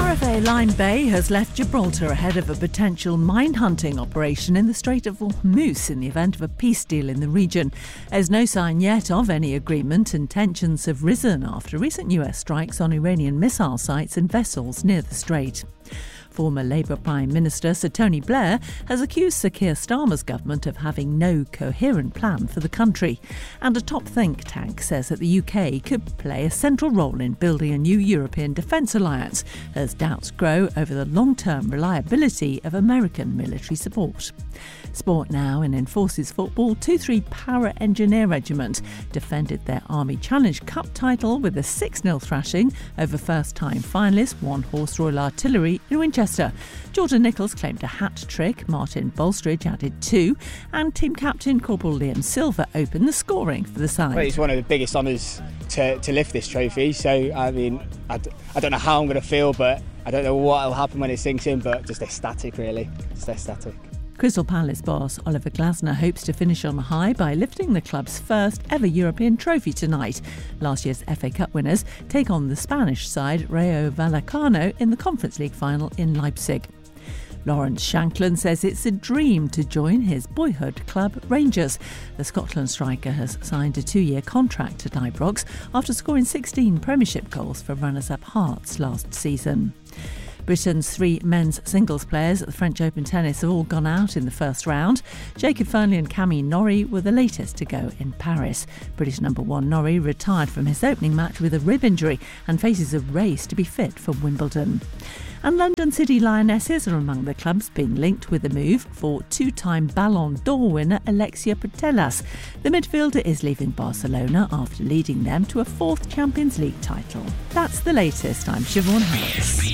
RFA Line Bay has left Gibraltar ahead of a potential mine-hunting operation in the Strait of Hormuz in the event of a peace deal in the region. There's no sign yet of any agreement, and tensions have risen after recent US strikes on Iranian missile sites and vessels near the strait. Former Labour Prime Minister Sir Tony Blair has accused Sir Keir Starmer's government of having no coherent plan for the country. And a top think tank says that the UK could play a central role in building a new European defence alliance as doubts grow over the long-term reliability of American military support. Sport now. In Forces football, 2-3 Para Engineer Regiment defended their Army Challenge Cup title with a 6-0 thrashing over first-time finalist One Horse Royal Artillery in Winchester. Jordan Nichols claimed a hat-trick, Martin Bolstridge added 2, and team captain Corporal Liam Silver opened the scoring for the side. Well, it's one of the biggest honours to lift this trophy, so I mean, I don't know how I'm going to feel, but I don't know what will happen when it sinks in, but just ecstatic really, just ecstatic. Crystal Palace boss Oliver Glasner hopes to finish on a high by lifting the club's first ever European trophy tonight. Last year's FA Cup winners take on the Spanish side Rayo Vallecano in the Conference League final in Leipzig. Lawrence Shankland says it's a dream to join his boyhood club Rangers. The Scotland striker has signed a 2-year contract at Ibrox after scoring 16 Premiership goals for runners-up Hearts last season. Britain's 3 men's singles players at the French Open tennis have all gone out in the first round. Jacob Fearnley and Camille Norrie were the latest to go in Paris. British number 1 Norrie retired from his opening match with a rib injury and faces a race to be fit for Wimbledon. And London City Lionesses are among the clubs being linked with the move for 2-time Ballon d'Or winner Alexia Putellas. The midfielder is leaving Barcelona after leading them to a 4th Champions League title. That's the latest. I'm Siobhan Harris.